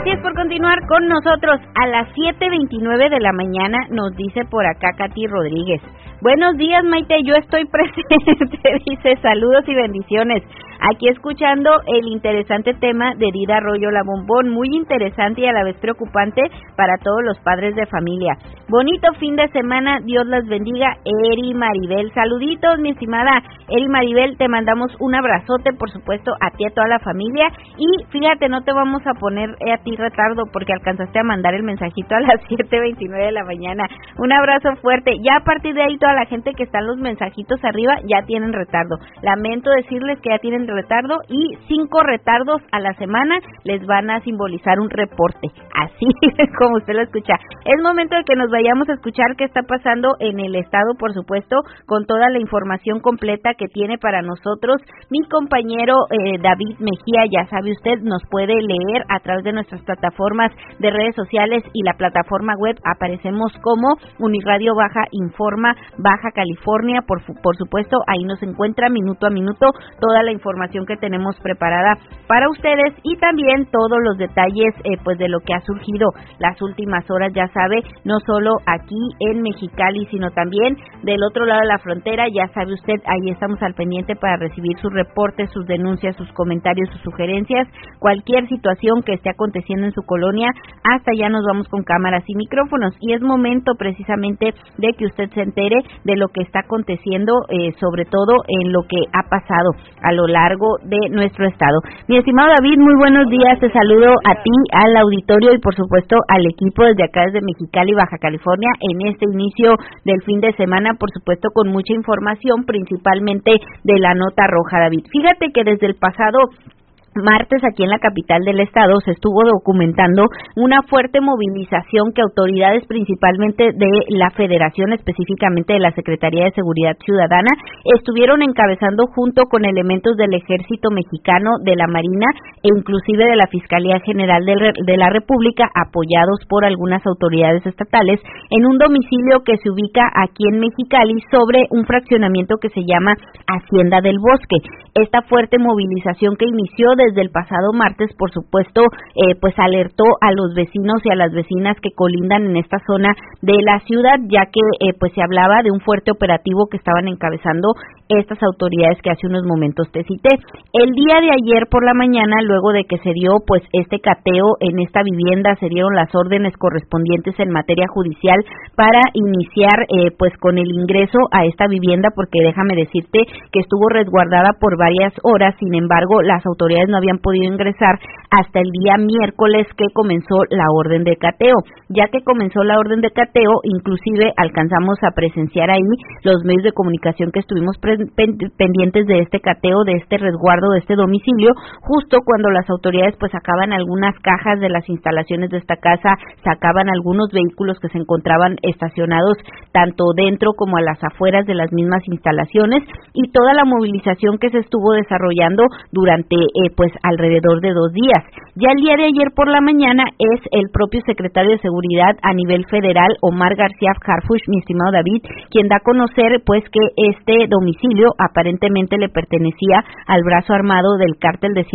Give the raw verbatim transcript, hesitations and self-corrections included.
Gracias por continuar con nosotros. A las siete veintinueve de la mañana nos dice por acá Katy Rodríguez. Buenos días, Maite, yo estoy presente, dice, saludos y bendiciones. Aquí escuchando el interesante tema de Dida Arroyo La Bombón, muy interesante y a la vez preocupante para todos los padres de familia. Bonito fin de semana, Dios las bendiga. Eri Maribel, saluditos, mi estimada Eri Maribel, te mandamos un abrazote, por supuesto, a ti y a toda la familia. Y fíjate, no te vamos a poner a ti retardo porque alcanzaste a mandar el mensajito a las siete veintinueve de la mañana. Un abrazo fuerte. Ya a partir de ahí, toda la gente que está en los mensajitos arriba ya tienen retardo. Lamento decirles que ya tienen retardo y cinco retardos a la semana les van a simbolizar un reporte, así como usted lo escucha. Es momento de que nos vayamos a escuchar qué está pasando en el estado, por supuesto, con toda la información completa que tiene para nosotros mi compañero eh, David Mejía. Ya sabe usted, nos puede leer a través de nuestras plataformas de redes sociales y la plataforma web. Aparecemos como Uniradio Baja Informa Baja California, por, por supuesto, ahí nos encuentra minuto a minuto toda la información que tenemos preparada para ustedes y también todos los detalles eh, pues de lo que ha surgido las últimas horas, ya sabe, no solo aquí en Mexicali, sino también del otro lado de la frontera. Ya sabe usted, ahí estamos al pendiente para recibir sus reportes, sus denuncias, sus comentarios, sus sugerencias, cualquier situación que esté aconteciendo en su colonia. Hasta allá nos vamos con cámaras y micrófonos y es momento precisamente de que usted se entere de lo que está aconteciendo, eh, sobre todo en lo que ha pasado a lo largo de nuestro estado. Mi estimado David, muy buenos días, te saludo a ti, al auditorio y por supuesto al equipo desde acá, desde Mexicali, Baja California, en este inicio del fin de semana, por supuesto con mucha información, principalmente de la nota roja, David. Fíjate que desde el pasado martes aquí en la capital del estado se estuvo documentando una fuerte movilización que autoridades principalmente de la Federación, específicamente de la Secretaría de Seguridad Ciudadana, estuvieron encabezando junto con elementos del Ejército Mexicano, de la Marina e inclusive de la Fiscalía General de la República, apoyados por algunas autoridades estatales, en un domicilio que se ubica aquí en Mexicali sobre un fraccionamiento que se llama Hacienda del Bosque. Esta fuerte movilización que inició desde el pasado martes, por supuesto, eh, pues alertó a los vecinos y a las vecinas que colindan en esta zona de la ciudad, ya que eh, pues se hablaba de un fuerte operativo que estaban encabezando estas autoridades que hace unos momentos te cité. El día de ayer por la mañana, luego de que se dio pues este cateo en esta vivienda, se dieron las órdenes correspondientes en materia judicial para iniciar eh, pues con el ingreso a esta vivienda, porque déjame decirte que estuvo resguardada por varias horas. Sin embargo, las autoridades no habían podido ingresar hasta el día miércoles que comenzó la orden de cateo. Ya que comenzó la orden de cateo, inclusive alcanzamos a presenciar ahí los medios de comunicación que estuvimos pendientes de este cateo, de este resguardo, de este domicilio, justo cuando las autoridades pues sacaban algunas cajas de las instalaciones de esta casa, sacaban algunos vehículos que se encontraban estacionados tanto dentro como a las afueras de las mismas instalaciones, y toda la movilización que se estuvo desarrollando durante eh, pues alrededor de dos días. Ya el día de ayer por la mañana es el propio secretario de Seguridad a nivel federal, Omar García Harfuch, mi estimado David, quien da a conocer pues que este domicilio aparentemente le pertenecía al brazo armado del cártel de